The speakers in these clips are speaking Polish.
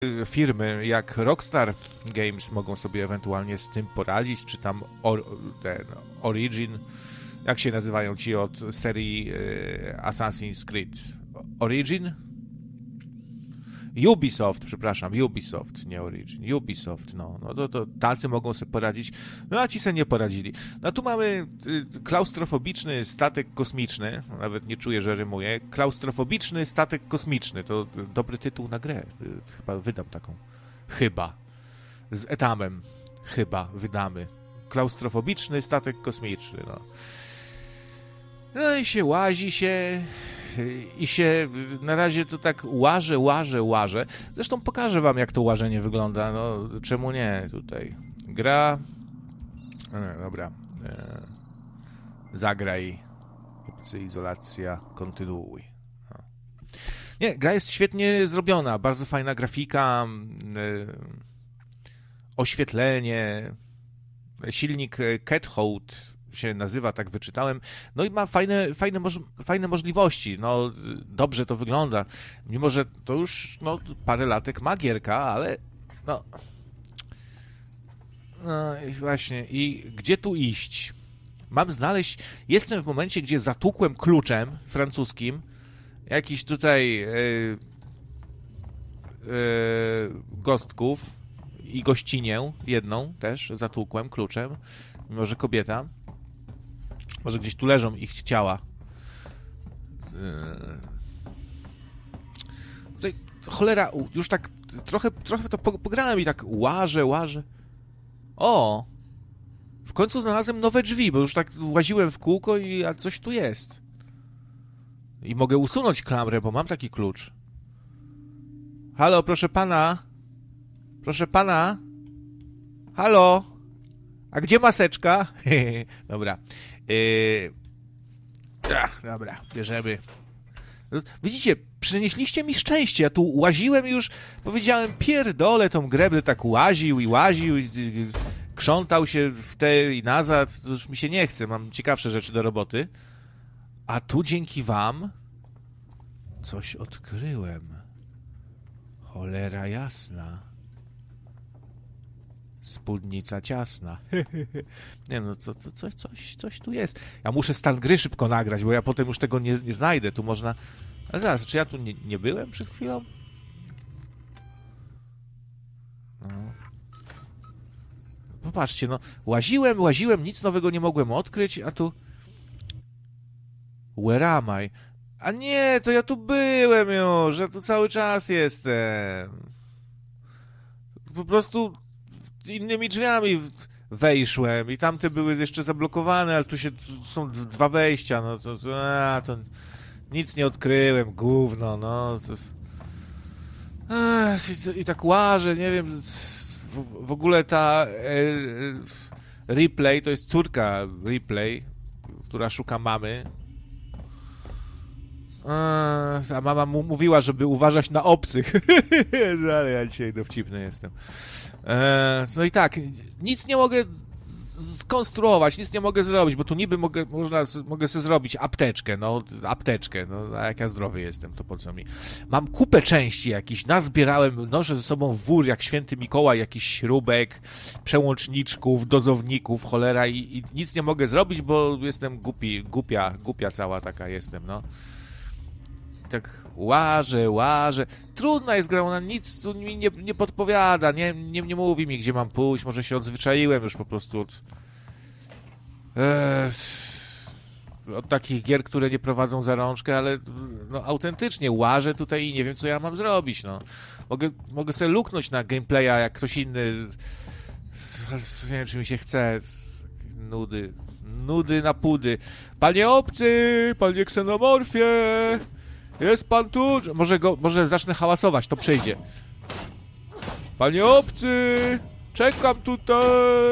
firmy jak Rockstar Games mogą sobie ewentualnie z tym poradzić, czy tam Origin, jak się nazywają ci od serii Assassin's Creed? Origin? Ubisoft, nie Origin, Ubisoft, no to tacy mogą sobie poradzić, no a ci sobie nie poradzili. No tu mamy klaustrofobiczny statek kosmiczny, nawet nie czuję, że rymuję, klaustrofobiczny statek kosmiczny, to dobry tytuł na grę, chyba wydam taką, z Etamem, wydamy, klaustrofobiczny statek kosmiczny, no i się łazi się... I się na razie to tak łażę. Zresztą pokażę wam, jak to łażenie wygląda. No, czemu nie? Tutaj gra. Dobra. Zagraj. Izolacja. Kontynuuj. Nie, gra jest świetnie zrobiona. Bardzo fajna grafika. Oświetlenie. Silnik Cathout się nazywa, tak wyczytałem, no i ma fajne możliwości, no dobrze to wygląda, mimo że to już parę latek ma gierka, ale no i właśnie, i gdzie tu iść? Mam znaleźć, jestem w momencie, gdzie zatukłem kluczem francuskim jakiś tutaj gostków i gościnię jedną też zatukłem kluczem, mimo że kobieta. Może gdzieś tu leżą ich ciała. Tutaj, cholera, już tak trochę to pograłem i tak łażę. O! W końcu znalazłem nowe drzwi, bo już tak łaziłem w kółko a coś tu jest. I mogę usunąć klamrę, bo mam taki klucz. Halo, proszę pana? Halo? A gdzie maseczka? Dobra. Dobra, bierzemy. Widzicie, przynieśliście mi szczęście. Ja tu łaziłem już, powiedziałem, pierdolę tą grę, będę tak łaził i krzątał się w te i nazad. To już mi się nie chce, mam ciekawsze rzeczy do roboty. A tu dzięki wam coś odkryłem. Cholera jasna. Spódnica ciasna. Nie no, coś tu jest. Ja muszę stan gry szybko nagrać, bo ja potem już tego nie znajdę. Tu można... Ale zaraz, czy ja tu nie byłem przed chwilą? No. Popatrzcie, no. Łaziłem, nic nowego nie mogłem odkryć, a tu... Where am I? A nie, to ja tu byłem już, ja tu cały czas jestem. Po prostu... innymi drzwiami wejszłem i tamte były jeszcze zablokowane, ale tu są dwa wejścia, no to nic nie odkryłem, gówno, no. I tak łażę, nie wiem, w ogóle ta Ripley, to jest córka Ripley, która szuka mamy. A mama mu mówiła, żeby uważać na obcych. Ale ja dzisiaj dowcipny jestem. No i tak, nic nie mogę skonstruować, nic nie mogę zrobić, bo tu niby mogę sobie zrobić apteczkę, no a jak ja zdrowy jestem, to po co mi? Mam kupę części jakichś, nazbierałem, noszę ze sobą wór jak święty Mikołaj, jakiś śrubek, przełączniczków, dozowników, cholera i nic nie mogę zrobić, bo jestem głupia cała taka jestem, no. Tak łażę. Trudna jest gra, ona nic tu mi nie podpowiada, nie mówi mi, gdzie mam pójść, może się odzwyczaiłem już po prostu od takich gier, które nie prowadzą za rączkę, ale no, autentycznie łażę tutaj i nie wiem, co ja mam zrobić, no. Mogę sobie luknąć na gameplaya, jak ktoś inny, nie wiem, czy mi się chce, nudy na pudy. Panie obcy, panie ksenomorfie, jest pan tu? Może zacznę hałasować, to przyjdzie. Panie obcy, czekam tutaj.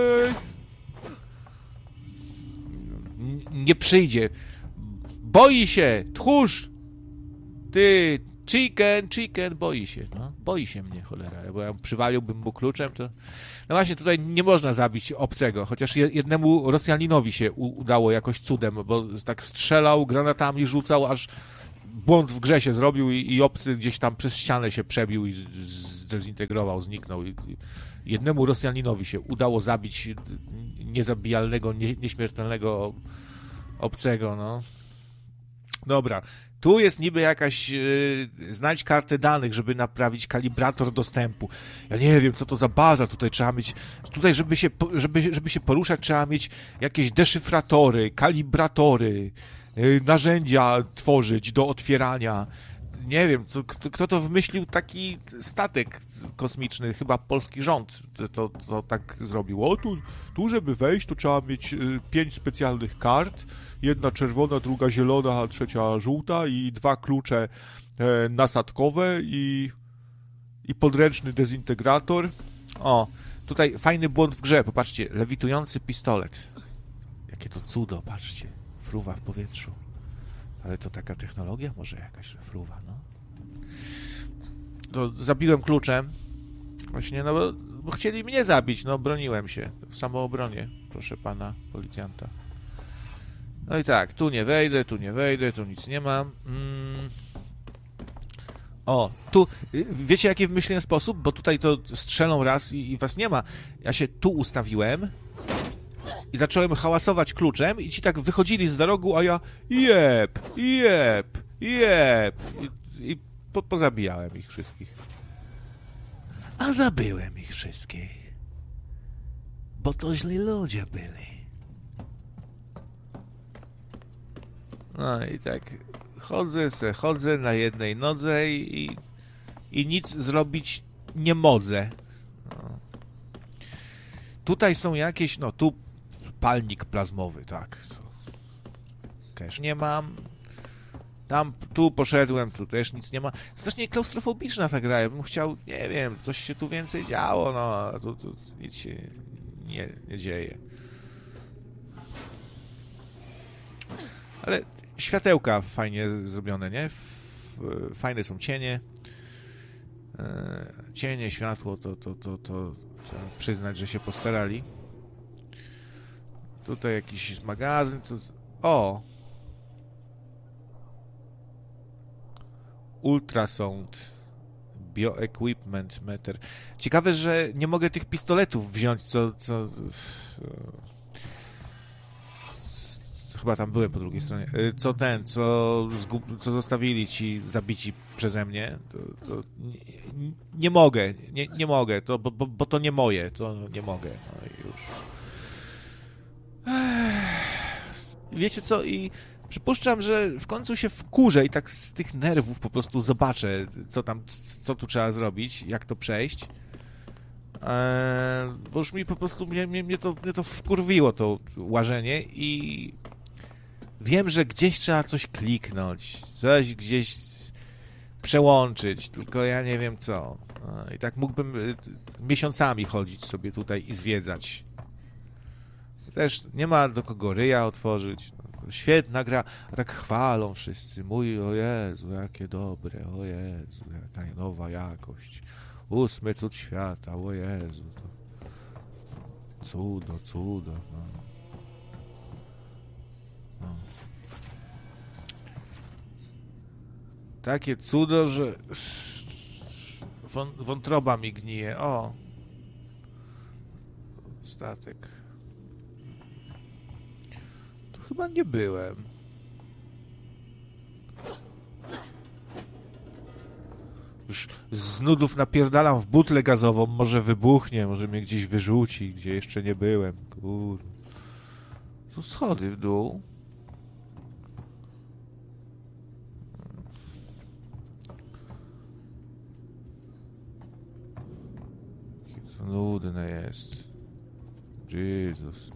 Nie przyjdzie. Boi się, tchórz. Ty, chicken, boi się. No, boi się mnie, cholera. Bo ja przywaliłbym mu kluczem, to... No właśnie, tutaj nie można zabić obcego, chociaż jednemu Rosjaninowi się udało jakoś cudem, bo tak strzelał, granatami rzucał, aż błąd w grze się zrobił i obcy gdzieś tam przez ścianę się przebił i zdezintegrował, zniknął. Jednemu Rosjaninowi się udało zabić niezabijalnego, nieśmiertelnego obcego, no. Dobra. Tu jest niby jakaś... znajdź kartę danych, żeby naprawić kalibrator dostępu. Ja nie wiem, co to za baza. Tutaj trzeba mieć... Tutaj, żeby się poruszać, trzeba mieć jakieś deszyfratory, kalibratory, narzędzia tworzyć do otwierania. Nie wiem, kto to wymyślił taki statek kosmiczny, chyba polski rząd to tak zrobił. O, tu żeby wejść, to trzeba mieć 5 specjalnych kart, jedna czerwona, druga zielona, a trzecia żółta i 2 klucze nasadkowe i podręczny dezintegrator. O, tutaj fajny błąd w grze, popatrzcie, lewitujący pistolet. Jakie to cudo, patrzcie, fruwa w powietrzu. Ale to taka technologia może jakaś, że fruwa, no. To zabiłem kluczem. Właśnie, no bo chcieli mnie zabić, no broniłem się. W samoobronie, proszę pana policjanta. No i tak, tu nie wejdę, tu nic nie mam. O, tu, wiecie jaki wymyśliłem sposób? Bo tutaj to strzelą raz i was nie ma. Ja się tu ustawiłem i zacząłem hałasować kluczem i ci tak wychodzili z rogu, a ja jeb i pozabijałem ich wszystkich. A zabyłem ich wszystkich, bo to źli ludzie byli. No i tak chodzę na jednej nodze i nic zrobić nie mogę. No. Tutaj są jakieś, no tu palnik plazmowy, tak. Też nie mam. Tu poszedłem, tu też nic nie ma. Strasznie klaustrofobiczna ta gra. Ja bym chciał, nie wiem, coś się tu więcej działo, no, a tu nic się nie dzieje. Ale światełka fajnie zrobione, nie? Fajne są cienie. Cienie, światło, to trzeba przyznać, że się postarali. Tutaj jakiś magazyn. O! Ultrasound. Bioequipment meter. Ciekawe, że nie mogę tych pistoletów wziąć, co chyba tam byłem po drugiej stronie. Co zostawili ci zabici przeze mnie, to nie mogę. Nie mogę, bo to nie moje. To nie mogę. No i już. Wiecie co? I przypuszczam, że w końcu się wkurzę i tak z tych nerwów po prostu zobaczę, co tu trzeba zrobić, jak to przejść. Bo już mi po prostu mnie to wkurwiło, to łażenie i wiem, że gdzieś trzeba coś kliknąć, coś gdzieś przełączyć, tylko ja nie wiem co. I tak mógłbym miesiącami chodzić sobie tutaj i zwiedzać. Też nie ma do kogo ryja otworzyć. Świetna gra, a tak chwalą wszyscy. Mój, o Jezu, jakie dobre, o Jezu, jaka nowa jakość. 8 cud świata, o Jezu. To cudo. No. No. Takie cudo, że wątroba mi gnije. O! Statek. Tu chyba nie byłem. Już z nudów napierdalam w butlę gazową. Może wybuchnie, może mnie gdzieś wyrzuci, gdzie jeszcze nie byłem. Kurde. Tu schody w dół. To nudne jest. Jezus.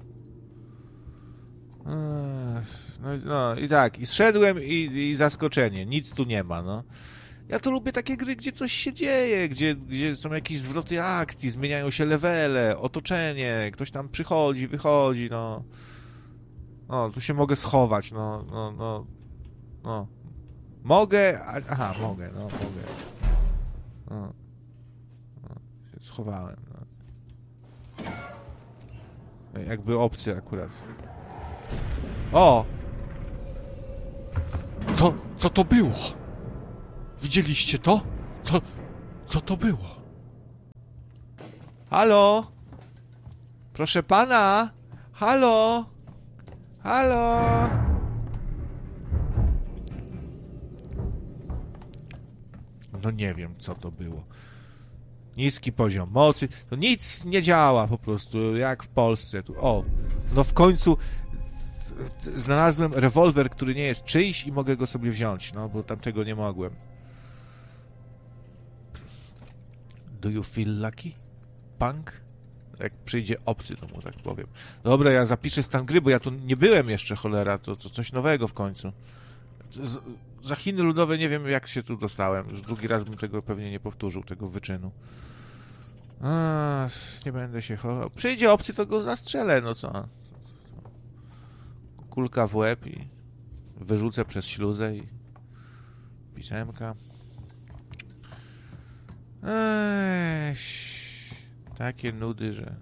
No i tak, i zszedłem i zaskoczenie. Nic tu nie ma, no. Ja tu lubię takie gry, gdzie coś się dzieje, gdzie są jakieś zwroty akcji, zmieniają się levele, otoczenie, ktoś tam przychodzi, wychodzi, no. No, tu się mogę schować, no. Mogę, aha, mogę. No, się schowałem, no. Jakby opcja akurat. O! Co to było? Widzieliście to? Co to było? Halo? Proszę pana? Halo? Halo? No nie wiem, co to było. Niski poziom mocy. To nic nie działa po prostu, jak w Polsce. O, no w końcu znalazłem rewolwer, który nie jest czyjś i mogę go sobie wziąć, no bo tamtego nie mogłem. Do you feel lucky? Punk? Jak przyjdzie obcy, to mu tak powiem. Dobra, ja zapiszę stan gry, bo ja tu nie byłem jeszcze, cholera, to coś nowego w końcu. Za Chiny Ludowe nie wiem, jak się tu dostałem. Już drugi raz bym tego pewnie nie powtórzył, tego wyczynu. Nie będę się chował. Przyjdzie obcy, to go zastrzelę, no co? Kulka w łeb i wyrzucę przez śluzę i pisemka. Takie nudy, że...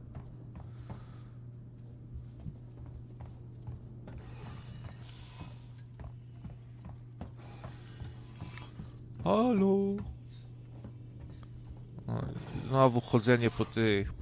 Halo? Znowu chodzenie po tych,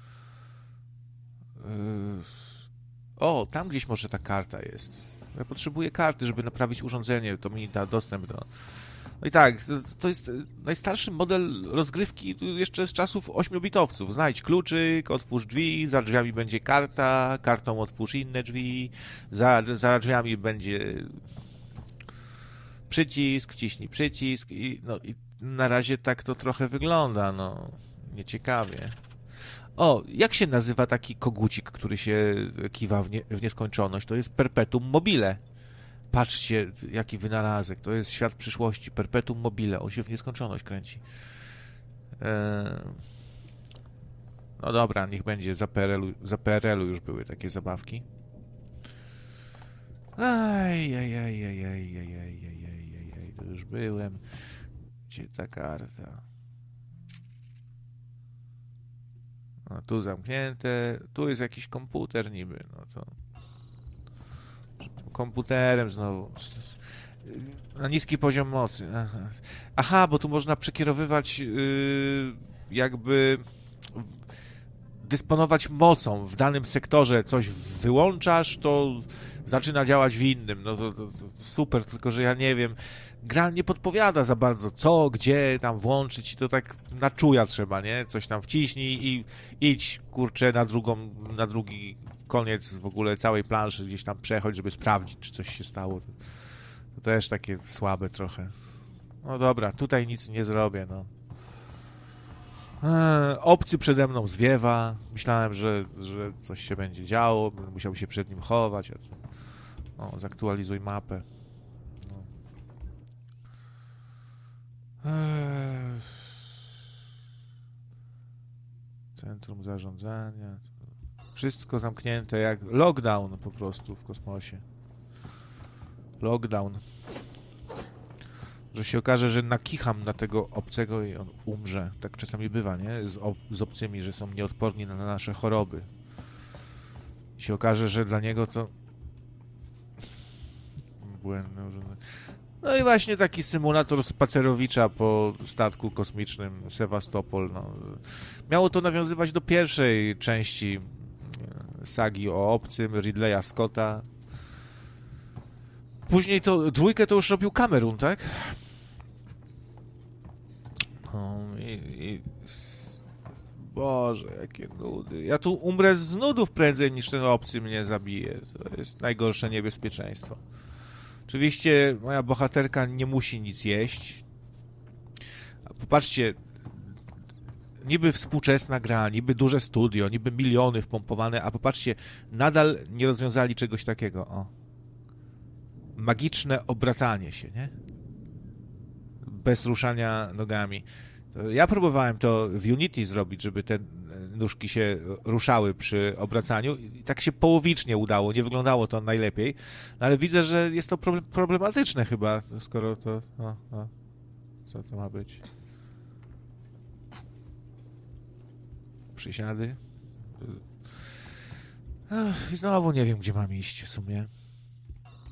O, tam gdzieś może ta karta jest. Ja potrzebuję karty, żeby naprawić urządzenie, to mi da dostęp do... No i tak, to jest najstarszy model rozgrywki jeszcze z czasów 8-bitowców. Znajdź kluczyk, otwórz drzwi, za drzwiami będzie karta, kartą otwórz inne drzwi, za drzwiami będzie przycisk, wciśnij przycisk i na razie tak to trochę wygląda, no nieciekawie. O, jak się nazywa taki kogucik, który się kiwa w nieskończoność? To jest perpetuum mobile. Patrzcie, jaki wynalazek. To jest świat przyszłości. Perpetuum mobile. On się w nieskończoność kręci. No dobra, niech będzie. Za PRL-u już były takie zabawki. To już byłem. Gdzie ta karta? No, tu zamknięte. Tu jest jakiś komputer niby. No to... Komputerem znowu. Na niski poziom mocy. Aha, bo tu można przekierowywać jakby dysponować mocą. W danym sektorze coś wyłączasz, to zaczyna działać w innym. No to super, tylko że ja nie wiem. Gra nie podpowiada za bardzo, co, gdzie tam włączyć i to tak na czuja trzeba, nie? Coś tam wciśnij i idź, kurczę, na drugi koniec w ogóle całej planszy gdzieś tam przechodź, żeby sprawdzić, czy coś się stało. To też takie słabe trochę. No dobra, tutaj nic nie zrobię, no. Obcy przede mną zwiewa. Myślałem, że coś się będzie działo. Będę musiał się przed nim chować. O, zaktualizuj mapę. No. Centrum zarządzania. Wszystko zamknięte, jak lockdown po prostu w kosmosie. Lockdown. Że się okaże, że nakicham na tego obcego i on umrze. Tak czasami bywa, nie? Z obcymi, że są nieodporni na nasze choroby. I się okaże, że dla niego to... Błędne urządzenie. No i właśnie taki symulator spacerowicza po statku kosmicznym Sewastopol. No. Miało to nawiązywać do pierwszej części sagi o obcym Ridleya Scotta. Później dwójkę to już robił Cameron, tak? No Boże, jakie nudy. Ja tu umrę z nudów prędzej niż ten obcy mnie zabije. To jest najgorsze niebezpieczeństwo. Oczywiście moja bohaterka nie musi nic jeść. Popatrzcie, niby współczesna gra, niby duże studio, niby miliony wpompowane, a popatrzcie, nadal nie rozwiązali czegoś takiego. O. Magiczne obracanie się, nie? Bez ruszania nogami. Ja próbowałem to w Unity zrobić, żeby te nóżki się ruszały przy obracaniu i tak się połowicznie udało, nie wyglądało to najlepiej, no ale widzę, że jest to problematyczne chyba, skoro to... Co to ma być? Przysiady? I znowu nie wiem, gdzie mam iść w sumie.